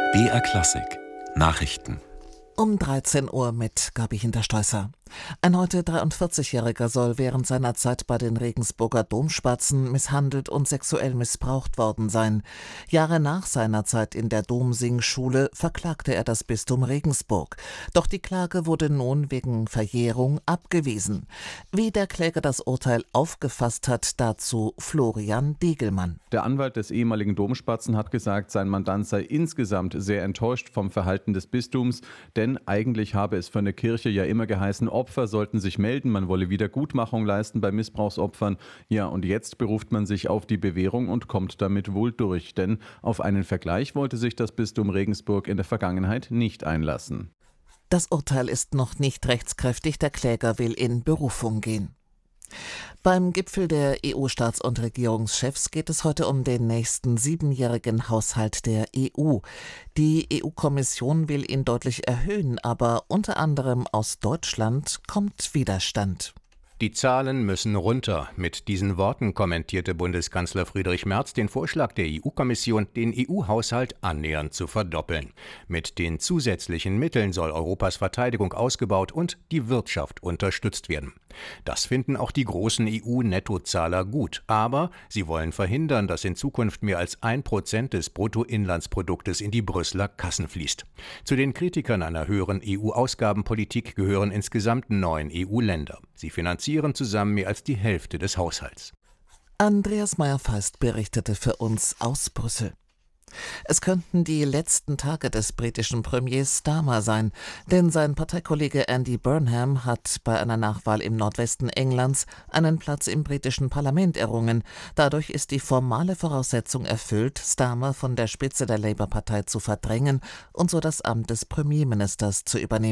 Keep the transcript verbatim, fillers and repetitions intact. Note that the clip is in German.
B R Klassik Nachrichten Um dreizehn Uhr mit Gabi Hinterstoisser. Ein heute dreiundvierzigjähriger soll während seiner Zeit bei den Regensburger Domspatzen misshandelt und sexuell missbraucht worden sein. Jahre nach seiner Zeit in der Domsingschule verklagte er das Bistum Regensburg. Doch die Klage wurde nun wegen Verjährung abgewiesen. Wie der Kläger das Urteil aufgefasst hat, dazu Florian Degelmann. Der Anwalt des ehemaligen Domspatzen hat gesagt, sein Mandant sei insgesamt sehr enttäuscht vom Verhalten des Bistums, denn eigentlich habe es von der Kirche ja immer geheißen, Opfer sollten sich melden, man wolle Wiedergutmachung leisten bei Missbrauchsopfern. Ja, und jetzt beruft man sich auf die Bewährung und kommt damit wohl durch, denn auf einen Vergleich wollte sich das Bistum Regensburg in der Vergangenheit nicht einlassen. Das Urteil ist noch nicht rechtskräftig, der Kläger will in Berufung gehen. Beim Gipfel der E U-Staats- und Regierungschefs geht es heute um den nächsten siebenjährigen Haushalt der E U. Die E U-Kommission will ihn deutlich erhöhen, aber unter anderem aus Deutschland kommt Widerstand. Die Zahlen müssen runter. Mit diesen Worten kommentierte Bundeskanzler Friedrich Merz den Vorschlag der E U-Kommission, den E U-Haushalt annähernd zu verdoppeln. Mit den zusätzlichen Mitteln soll Europas Verteidigung ausgebaut und die Wirtschaft unterstützt werden. Das finden auch die großen E U-Nettozahler gut. Aber sie wollen verhindern, dass in Zukunft mehr als ein Prozent des Bruttoinlandsproduktes in die Brüsseler Kassen fließt. Zu den Kritikern einer höheren E U-Ausgabenpolitik gehören insgesamt neun E U-Länder. Sie finanzieren zusammen mehr als die Hälfte des Haushalts. Andreas Meyer-Feist berichtete für uns aus Brüssel. Es könnten die letzten Tage des britischen Premiers Starmer sein, denn sein Parteikollege Andy Burnham hat bei einer Nachwahl im Nordwesten Englands einen Platz im britischen Parlament errungen. Dadurch ist die formale Voraussetzung erfüllt, Starmer von der Spitze der Labour-Partei zu verdrängen und so das Amt des Premierministers zu übernehmen.